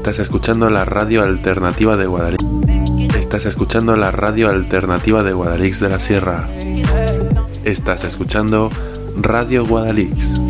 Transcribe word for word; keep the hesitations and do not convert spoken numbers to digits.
Estás escuchando la radio alternativa de Guadalix. Estás escuchando la radio alternativa de Guadalix de la Sierra. Estás escuchando Radio Guadalix.